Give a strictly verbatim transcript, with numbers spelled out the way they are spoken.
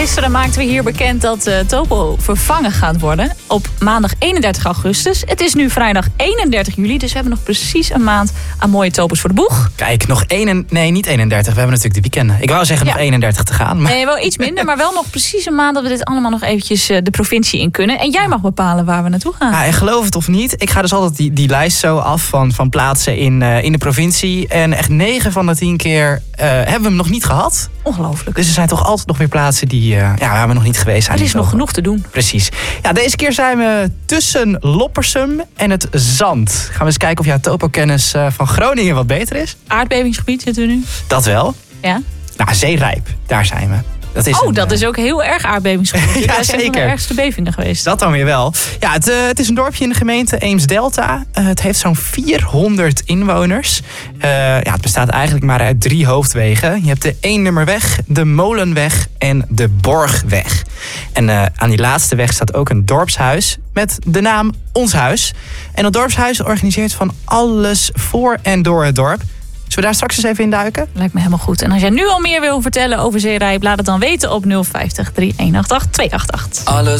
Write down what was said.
Gisteren maakten we hier bekend dat uh, Topo vervangen gaat worden op maandag eenendertig augustus. Het is nu vrijdag eenendertig juli, dus we hebben nog precies een maand aan mooie Topo's voor de boeg. Kijk, nog één, nee, niet eenendertig. We hebben natuurlijk de weekenden. Ik wou zeggen ja. nog eenendertig te gaan. Maar... Nee, wel iets minder, maar wel nog precies een maand dat we dit allemaal nog eventjes uh, de provincie in kunnen. En jij mag bepalen waar we naartoe gaan. Ja, en geloof het of niet, ik ga dus altijd die, die lijst zo af van, van plaatsen in, uh, in de provincie. En echt negen van de tien keer uh, hebben we hem nog niet gehad. Ongelooflijk. Dus er zijn toch altijd nog weer plaatsen die, uh, ja, waar we nog niet geweest zijn. Er is nog genoeg te doen. Precies. Ja, deze keer zijn we tussen Loppersum en het Zand. Gaan we eens kijken of jouw topokennis uh, van Groningen wat beter is. Aardbevingsgebied zitten we nu. Dat wel. Ja. Nou, Zeerijp, daar zijn we. Dat is oh, een, dat is ook heel erg aardbevingsgebied. ja, dat zijn zeker. de ergste bevingen geweest. Dat dan weer wel. Ja, het, uh, het is een dorpje in de gemeente Eems-Delta. Uh, het heeft zo'n vierhonderd inwoners. Uh, ja, het bestaat eigenlijk maar uit drie hoofdwegen. Je hebt de Eennummerweg, de Molenweg en de Borgweg. En uh, aan die laatste weg staat ook een dorpshuis met de naam Ons Huis. En dat dorpshuis organiseert van alles voor en door het dorp. Zullen we daar straks eens even in duiken? Lijkt me helemaal goed. En als jij nu al meer wil vertellen over Zeerijp, laat het dan weten op nul vijftig, drie een acht acht, twee acht acht. Alles